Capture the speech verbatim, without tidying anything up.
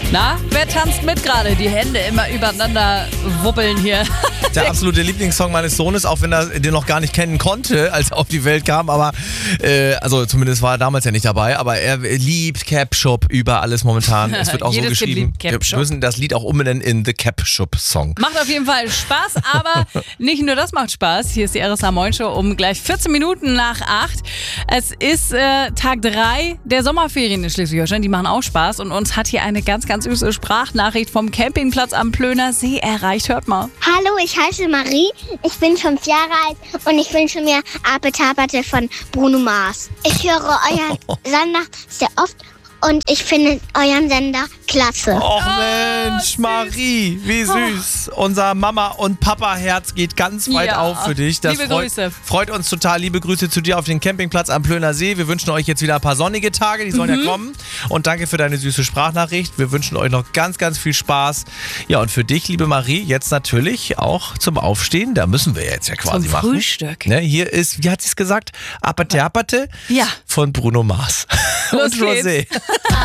Na, wer tanzt mit gerade? Die Hände immer übereinander wuppeln hier. Der absolute Lieblingssong meines Sohnes, auch wenn er den noch gar nicht kennen konnte, als er auf die Welt kam. Aber, äh, also zumindest war er damals ja nicht dabei. Aber er liebt Cap-Shop über alles momentan. Es wird auch so Jedes Kind geschrieben. liebt Cap Shop. Wir müssen das Lied auch umbenennen in The Cap-Shop-Song. Macht auf jeden Fall Spaß, aber nicht nur das macht Spaß. Hier ist die R S H Moin Show um gleich vierzehn Minuten nach acht. Es ist äh, Tag drei der Sommerferien in Schleswig-Holstein. Die machen auch Spaß. Und uns hat hier eine ganz, ganz süße Sprachnachricht vom Campingplatz am Plöner See erreicht. Hört mal. Hallo, ich heiße Marie, ich bin fünf Jahre alt und ich wünsche mir Apetapate von Bruno Mars. Ich höre euren Sender sehr oft und ich finde euren Sender klasse. Och Mensch, Marie, wie süß. Unser Mama- und Papa-Herz geht ganz weit Ja. auf für dich. Das Liebe freut, Grüße. freut uns total. Liebe Grüße zu dir auf den Campingplatz am Plöner See. Wir wünschen euch jetzt wieder ein paar sonnige Tage, die sollen Mhm. ja kommen. Und danke für deine süße Sprachnachricht. Wir wünschen euch noch ganz, ganz viel Spaß. Ja, und für dich, liebe Marie, jetzt natürlich auch zum Aufstehen. Da müssen wir jetzt ja quasi Zum machen. Frühstück. Ne, hier ist, wie hat sie es gesagt? Apate Apate Ja. von Bruno Mars. Los und Rosé. geht's.